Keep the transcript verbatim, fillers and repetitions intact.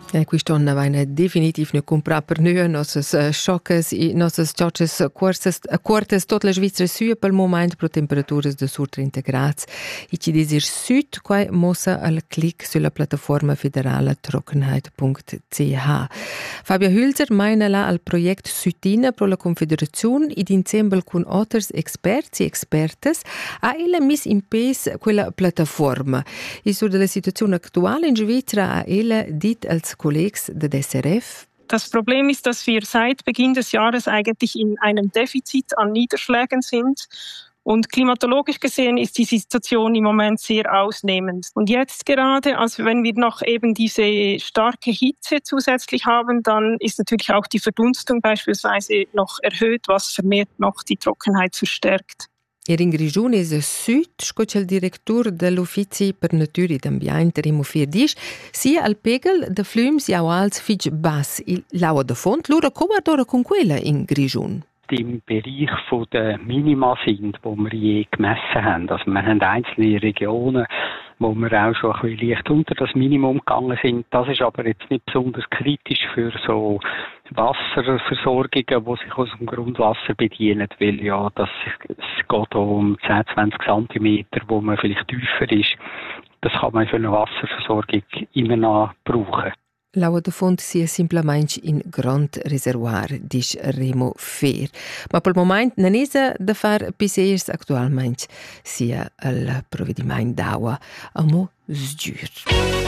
E quest'anno vaina definitiv ne comprar per noi, nossas sciocas e nossas ciocces quartas, quartas tot la Svizra sua pel moment pro temperaturas de sur trenta gradi. E ci desir sud quai mossa al clic sulla piattaforma federale trockenheit punkt c h. Fabio Hülser meina la al project Südina pro la Confederazione ed insieme con otters experts e expertes ha ella mis in pes quella piattaforma. E sur della situazione attuale in Svizra ha ella dit als Kollegs der S R F. Das Problem ist, dass wir seit Beginn des Jahres eigentlich in einem Defizit an Niederschlägen sind. Und klimatologisch gesehen ist die Situation im Moment sehr ausnehmend. Und jetzt gerade, also wenn wir noch eben diese starke Hitze zusätzlich haben, dann ist natürlich auch die Verdunstung beispielsweise noch erhöht, was vermehrt noch die Trockenheit verstärkt. Er in Grigiun es a sud, scocia il director dell'Uffizi per Natura ed Ambiente Remo Fierdis, sia al pegel de flüms ja als fitch bass il laua de font, lura comadora con quella in Grigiun. Im Bereich von der Minima sind, wo wir je gemessen haben. Also wir haben einzelne Regionen, wo wir auch schon ein bisschen leicht unter das Minimum gegangen sind. Das ist aber jetzt nicht besonders kritisch für so Wasserversorgungen, die sich aus dem Grundwasser bedienen, weil ja, das, es geht um zehn, zwanzig Zentimeter, wo man vielleicht tiefer ist. Das kann man für eine Wasserversorgung immer noch brauchen. L'aua de font sia simplement in grand reservoir, dice Remo Fer. Ma pel moment non è da far pisers actualmente sia il provvedimento d'acqua a mo sgiur.